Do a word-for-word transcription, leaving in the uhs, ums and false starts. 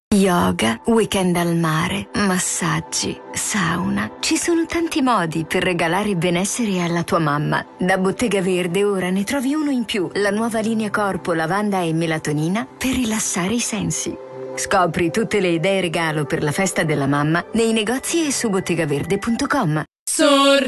Yoga, weekend al mare, massaggi, sauna. Ci sono tanti modi per regalare benessere alla tua mamma. Da Bottega Verde ora ne trovi uno in più. La nuova linea corpo, lavanda e melatonina per rilassare i sensi. Scopri tutte le idee regalo per la festa della mamma nei negozi e su bottegaverde punto com. Sorri